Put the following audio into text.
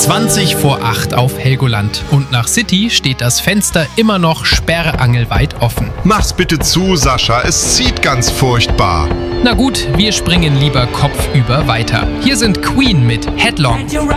20 vor 8 auf Helgoland und nach City steht das Fenster immer noch sperrangelweit offen. Mach's bitte zu, Sascha, es zieht ganz furchtbar. Na gut, wir springen lieber kopfüber weiter. Hier sind Queen mit Headlong.